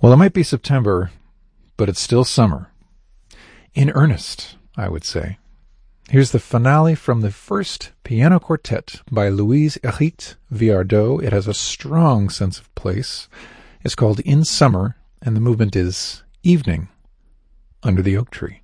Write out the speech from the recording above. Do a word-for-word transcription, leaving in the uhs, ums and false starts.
Well, it might be September, but it's still summer. In earnest, I would say. Here's the finale from the first piano quartet by Louise Hérite Viardot. It has a strong sense of place. It's called In Summer, and the movement is Evening Under the Oak Tree.